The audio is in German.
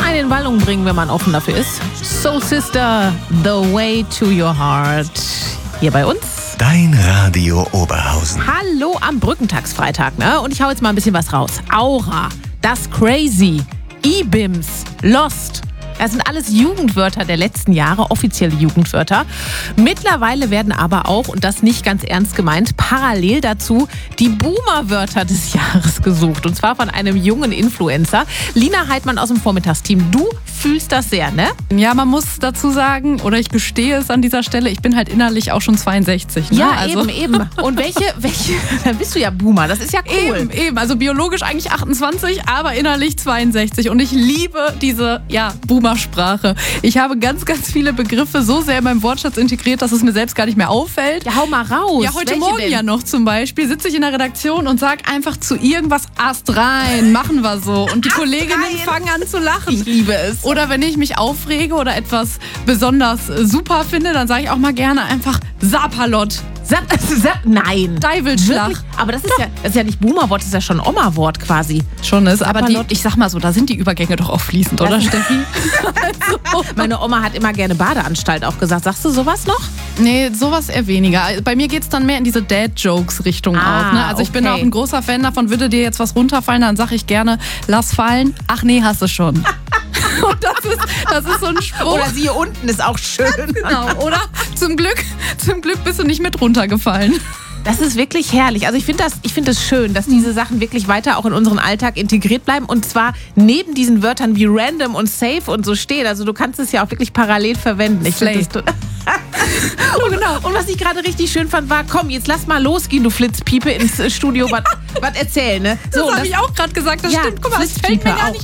einen in Wallung bringen, wenn man offen dafür ist. Soul Sister, The Way to Your Heart. Hier bei uns. Dein Radio Oberhausen. Hallo am Brückentagsfreitag, ne? Und ich hau jetzt mal ein bisschen was raus. Aura, Das Crazy, E-Bims, Lost. Das sind alles Jugendwörter der letzten Jahre, offizielle Jugendwörter. Mittlerweile werden aber auch, und das nicht ganz ernst gemeint, parallel dazu die Boomer-Wörter des Jahres gesucht. Und zwar von einem jungen Influencer. Lina Heidmann aus dem Vormittagsteam. Du fühlst das sehr, ne? Ja, man muss dazu sagen, oder ich gestehe es an dieser Stelle, ich bin halt innerlich auch schon 62. Ne? Ja, also eben. Und welche, dann bist du ja Boomer, das ist ja cool. Eben. Also biologisch eigentlich 28, aber innerlich 62. Und ich liebe diese, Boomer-Sprache. Ich habe ganz, ganz viele Begriffe so sehr in meinem Wortschatz integriert, dass es mir selbst gar nicht mehr auffällt. Ja, hau mal raus. Ja, heute Welche Morgen denn? ja noch zum Beispiel sitze ich in der Redaktion und sag einfach zu irgendwas Ast rein, machen wir so. Und die Kolleginnen fangen an zu lachen. Ich liebe es. Oder wenn ich mich aufrege oder etwas besonders super finde, dann sage ich auch mal gerne einfach Sapalot. Nein. Deivelschlag. Wirklich? Aber das ist ja nicht Boomer-Wort, das ist ja schon Oma-Wort quasi. Schon ist, aber Sapalot. ich sag mal so, da sind die Übergänge doch auch fließend, oder Steffi? Meine Oma hat immer gerne Badeanstalt auch gesagt. Sagst du sowas noch? Nee, sowas eher weniger. Bei mir geht's dann mehr in diese Dad-Jokes-Richtung auch. Ne? Also ich bin okay. auch ein großer Fan davon, würde dir jetzt was runterfallen, dann sag ich gerne, lass fallen. Ach nee, hast du schon. Und das ist so ein Spruch. Oder sie hier unten ist auch schön. Genau, oder? Zum Glück bist du nicht mit runtergefallen. Das ist wirklich herrlich. Also ich finde es schön, dass diese Sachen wirklich weiter auch in unseren Alltag integriert bleiben. Und zwar neben diesen Wörtern wie random und safe und so stehen. Also du kannst es ja auch wirklich parallel verwenden. Ich finde das genau. Und was ich gerade richtig schön fand, war, komm, jetzt lass mal losgehen, du Flitzpiepe, ins Studio, was erzählen, ne? Das habe ich auch gerade gesagt, das stimmt. Guck mal, es fällt mir gar nicht